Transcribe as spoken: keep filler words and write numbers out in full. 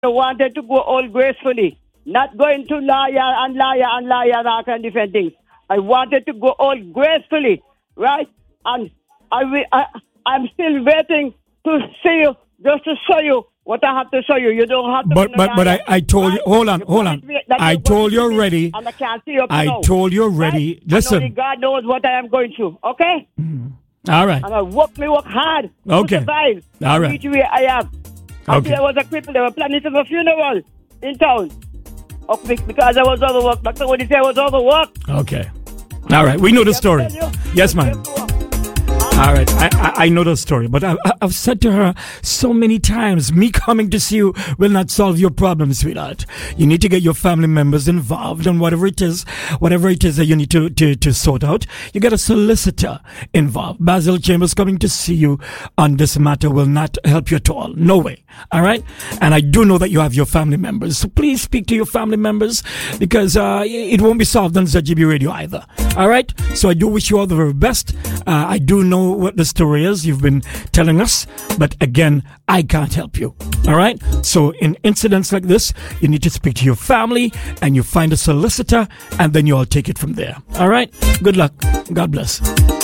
wanted to go all gracefully, not going to liar and liar and liar and and different things. I wanted to go all gracefully, right? And I, will, I, I'm still waiting to see you, just to show you what I have to show you. You don't have to. But but but I, I told you. Hold on, hold on. I told you already. And I can't see you. I told you already. Right? Listen. And only God knows what I am going through. Okay. Mm. All right. And I work me work hard. Okay. To survive. All right. Reach where I am. Okay. I was a cripple. They were planning to have a funeral in town. Okay, because I was overworked. Doctor would say I was overworked. Okay. All right. We know the story. Yes, ma'am. All right, I, I, I know the story, but I, I, I've said to her so many times, me coming to see you will not solve your problem, sweetheart. You need to get your family members involved in whatever it is, whatever it is that you need to, to, to sort out. You get a solicitor involved. Basil Chambers coming to see you on this matter will not help you at all. No way. All right? And I do know that you have your family members. So please speak to your family members because uh, it won't be solved on Z G B Radio either. All right? So I do wish you all the very best. Uh, I do know what the story is you've been telling us, but again, I can't help you. All right? So in incidents like this, you need to speak to your family and you find a solicitor and then you all take it from there. All right? Good luck. God bless.